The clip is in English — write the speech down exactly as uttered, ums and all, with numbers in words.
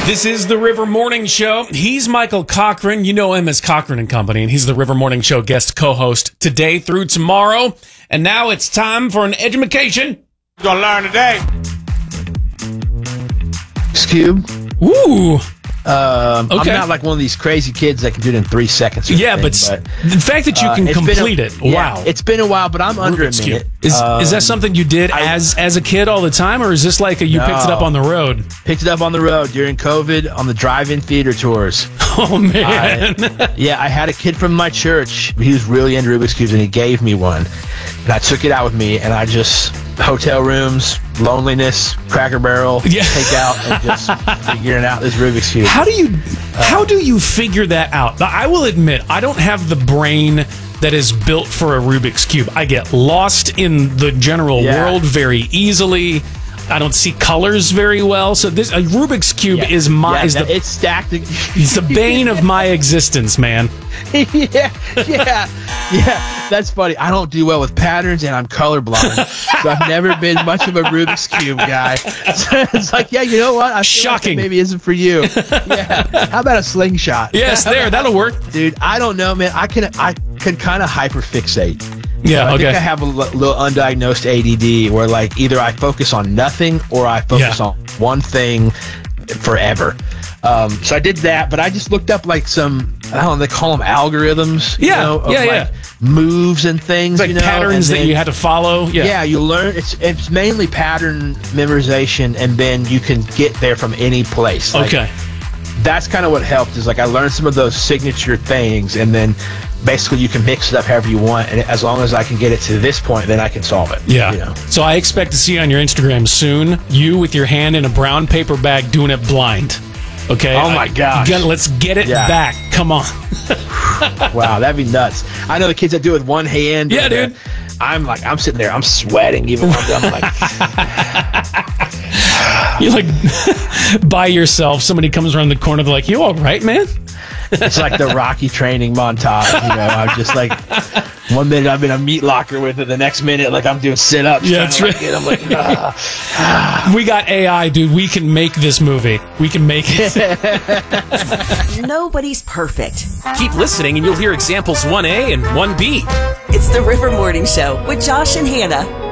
This is the River Morning Show. He's Michael Cochran. You know him as Cochran and Company, and he's the River Morning Show guest co-host today through tomorrow. And now it's time for an edumacation. You're gonna learn today. Cube. Ooh. Um, Okay. I'm not like one of these crazy kids that can do it in three seconds. Or Yeah, anything, but, the fact that you uh, can it's been complete a- it, yeah, wow. it's been a while, but I'm under Rubik's a Cube. minute. Is, Um, is that something you did I- as as a kid all the time, or is this like a, you picked it No. up on the road? Picked it up on the road during COVID on the drive-in theater tours. Oh, man. I, yeah, I had a kid from my church. He was really into Rubik's Cubes, and he gave me one. And I took it out with me, and I just, hotel rooms, loneliness, Cracker Barrel, Yeah. take out, and just figuring out this Rubik's Cube. How do you how do you figure that out? I will admit, I don't have the brain that is built for a Rubik's Cube. I get lost in the general Yeah. world very easily. I don't see colors very well. So this a Rubik's Cube Yeah. is my Yeah, is that- the it's stacked. it's the bane of my existence, man. yeah, yeah, yeah. That's funny. I don't do well with patterns, and I'm colorblind, so I've never been much of a Rubik's Cube guy. So it's like, yeah, you know what? I feel Shocking. Like that maybe isn't for you. Yeah. How about a slingshot? Yes, there, that'll work. Dude, I don't know, man. I can I can kind of hyperfixate. Yeah, I okay. think I have a l- little undiagnosed A D D where, like, either I focus on nothing or I focus Yeah. on one thing forever. Um, so I did that, but I just looked up like some, I don't know, they call them algorithms. You Yeah, know, of yeah, like yeah. moves and things. Like you know, patterns and that then- you had to follow. Yeah. Yeah, you learn. It's it's mainly pattern memorization, and then you can get there from any place. Like, Okay. that's kind of what helped. Is like I learned some of those signature things, and then basically you can mix it up however you want, and as long as I can get it to this point, then I can solve it. Yeah. you know? So I expect to see on your Instagram soon you with your hand in a brown paper bag doing it blind. Okay. Oh, my I- gosh. you gotta- let's get it Yeah. back. Come on. Wow, that'd be nuts. I know the kids that do it with one hand. Yeah, and, uh, dude. I'm like, I'm sitting there, I'm sweating even when I'm done. I'm like, You like by yourself. Somebody comes around the corner. They're like, "You all right, man?" it's like the Rocky training montage. You know, I'm just like, one minute I'm in a meat locker with it, the next minute like I'm doing sit ups. Yeah, that's right. I'm like, ah. We got A I, dude. We can make this movie. We can make it. Nobody's perfect. Keep listening and you'll hear examples one A and one B. It's the River Morning Show with Josh and Hannah.